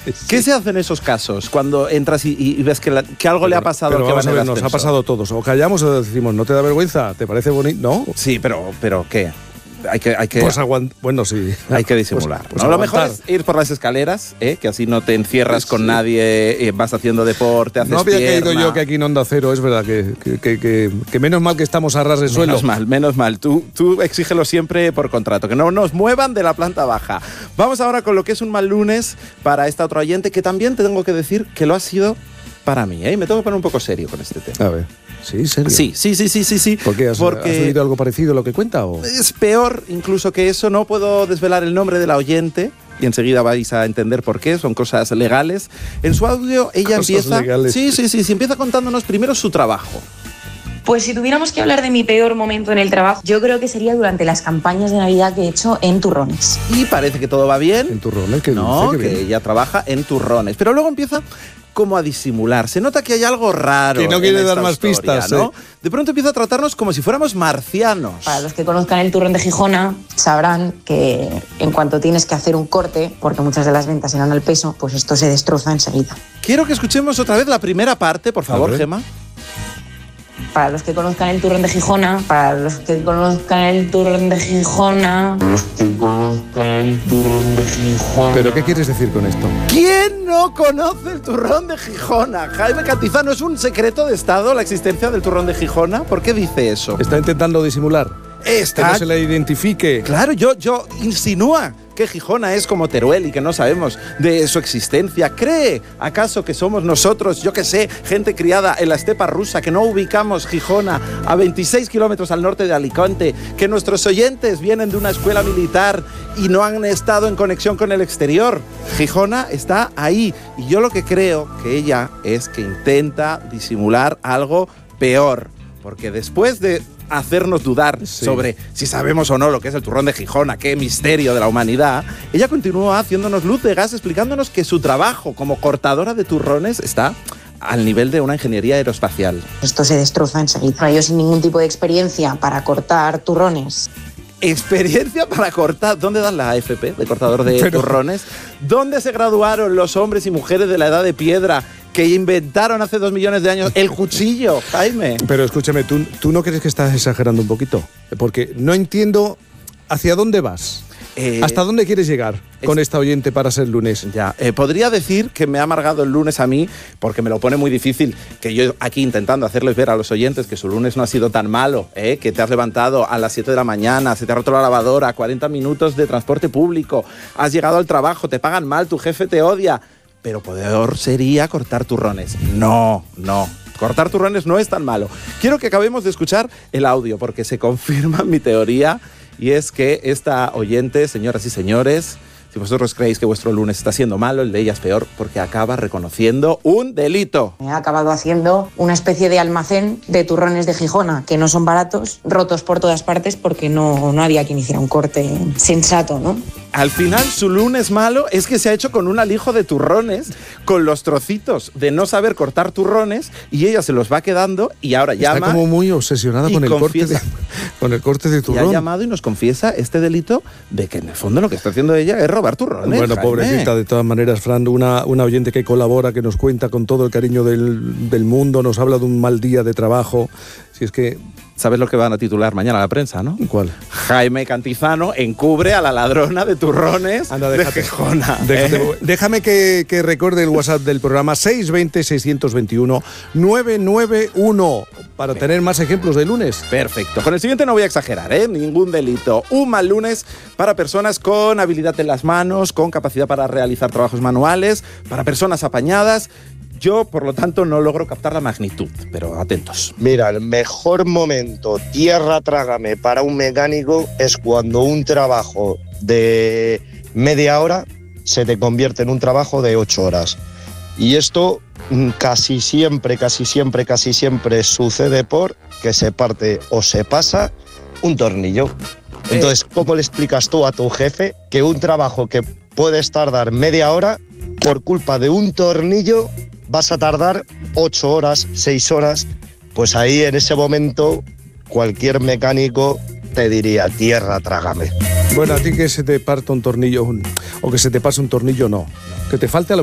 ¿Qué se hace en esos casos cuando entras y ves que algo le ha pasado? Pero que vamos va a en ver, el nos ha ascensor? pasado a todos. O callamos o decimos, ¿no te da vergüenza? ¿Te parece bonito? ¿No? Sí, pero ¿qué? Hay que Pues bueno, sí. hay que disimular. Pues ¿no? Lo mejor aguantar. es ir por las escaleras, que así no te encierras con nadie, vas haciendo deporte, haces No había pierna. caído yo que aquí en Onda Cero, es verdad, que menos mal que estamos a ras de suelo. Menos mal. Tú exígelo siempre por contrato, que no nos muevan de la planta baja. Vamos ahora con lo que es un mal lunes para esta otra oyente, que también te tengo que decir que lo ha sido para mí, Me tengo que poner un poco serio con este tema. A ver, ¿sí? ¿Serio? Sí. ¿Por qué? ¿Has oído algo parecido a lo que cuenta? ¿O? Es peor incluso que eso. No puedo desvelar el nombre de la oyente y enseguida vais a entender por qué. Son cosas legales. En su audio ella empieza... Legales. Sí. Empieza contándonos primero su trabajo. Pues si tuviéramos que hablar de mi peor momento en el trabajo, yo creo que sería durante las campañas de Navidad que he hecho en turrones. Y parece que todo va bien. ¿En turrones? ¿Qué No, dice? que ella trabaja en turrones. Pero luego empieza como a disimular. Se nota que hay algo raro. Que no quiere en dar esta más historia, pistas, ¿no? De pronto empieza a tratarnos como si fuéramos marcianos. Para los que conozcan el turrón de Gijona, sabrán que en cuanto tienes que hacer un corte, porque muchas de las ventas eran al peso, pues esto se destroza enseguida. Quiero que escuchemos otra vez la primera parte, por favor, Gemma. Para los que conozcan el turrón de Gijona, para los que conozcan el turrón de Gijona. ¿Pero qué quieres decir con esto? ¿Quién no conoce el turrón de Gijona? Jaime Cantizano, ¿es un secreto de Estado la existencia del turrón de Gijona? ¿Por qué dice eso? Está intentando disimular. Que no se le identifique. Claro, yo insinúa que Gijona es como Teruel y que no sabemos de su existencia. ¿Cree acaso que somos nosotros, yo qué sé, gente criada en la estepa rusa, que no ubicamos Gijona a 26 kilómetros al norte de Alicante, que nuestros oyentes vienen de una escuela militar y no han estado en conexión con el exterior? Gijona está ahí y yo lo que creo que ella es que intenta disimular algo peor, porque después de hacernos dudar sobre si sabemos o no lo que es el turrón de Gijona, qué misterio de la humanidad, ella continúa haciéndonos luz de gas, explicándonos que su trabajo como cortadora de turrones está al nivel de una ingeniería aeroespacial. Esto se destroza enseguida. Yo sin ningún tipo de experiencia para cortar turrones. Experiencia para cortar. ¿Dónde dan la AFP de cortador de turrones? ¿Dónde se graduaron los hombres y mujeres de la edad de piedra que inventaron hace 2 millones de años el cuchillo, Jaime? Pero escúchame, ¿tú no crees que estás exagerando un poquito? Porque no entiendo hacia dónde vas. ¿Hasta dónde quieres llegar con esta oyente para ser lunes? Ya, podría decir que me ha amargado el lunes a mí, porque me lo pone muy difícil, que yo aquí intentando hacerles ver a los oyentes que su lunes no ha sido tan malo, que te has levantado a las 7 de la mañana, se te ha roto la lavadora, 40 minutos de transporte público, has llegado al trabajo, te pagan mal, tu jefe te odia, pero peor sería cortar turrones. No. Cortar turrones no es tan malo. Quiero que acabemos de escuchar el audio, porque se confirma mi teoría, y es que esta oyente, señoras y señores, si vosotros creéis que vuestro lunes está siendo malo, el de ella es peor, porque acaba reconociendo un delito. Me he acabado haciendo una especie de almacén de turrones de Gijona, que no son baratos, rotos por todas partes, porque no había quien hiciera un corte sensato, ¿no? Al final, su lunes malo es que se ha hecho con un alijo de turrones, con los trocitos de no saber cortar turrones, y ella se los va quedando y ahora llama. Está como muy obsesionada con el corte de turrón. Y ha llamado y nos confiesa este delito de que en el fondo lo que está haciendo ella es robar turrones. Bueno, Jaime. pobrecita, de todas maneras, Fran, una oyente que colabora, que nos cuenta con todo el cariño del mundo, nos habla de un mal día de trabajo. Si es que... ¿Sabes lo que van a titular mañana la prensa, no? ¿Cuál? Jaime Cantizano encubre a la ladrona de turrones de Gijona. Déjame que recuerde el WhatsApp del programa 620-621-991 para tener más ejemplos de lunes. Perfecto. Con el siguiente no voy a exagerar, ningún delito. Un mal lunes para personas con habilidad en las manos, con capacidad para realizar trabajos manuales, para personas apañadas. Yo, por lo tanto, no logro captar la magnitud, pero atentos. Mira, el mejor momento, tierra trágame, para un mecánico es cuando un trabajo de media hora se te convierte en un trabajo de 8 horas. Y esto casi siempre sucede por que se parte o se pasa un tornillo. Entonces, ¿cómo le explicas tú a tu jefe que un trabajo que puedes tardar media hora, por culpa de un tornillo, vas a tardar 8 horas, 6 horas? Pues ahí, en ese momento, cualquier mecánico te diría, tierra, trágame. Bueno, a ti que se te parta un tornillo o que se te pase un tornillo, no. Que te falte a lo